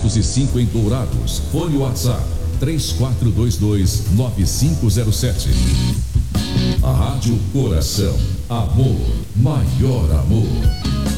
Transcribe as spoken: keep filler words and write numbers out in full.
duzentos e cinco em Dourados. Fone WhatsApp três quatro dois dois nove cinco zero sete. A Rádio Coração. Amor, maior amor.